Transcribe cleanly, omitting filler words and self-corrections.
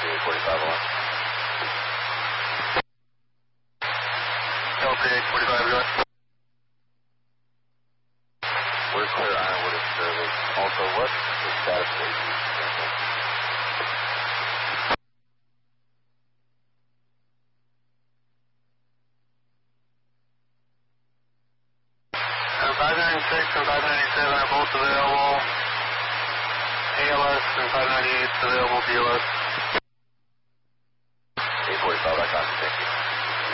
45 on. Delta 45, go ahead. We're clear Ironwood is service. Also, what's the status of AT? And 596 and 597 are both available. ALS and 598 is available BLS.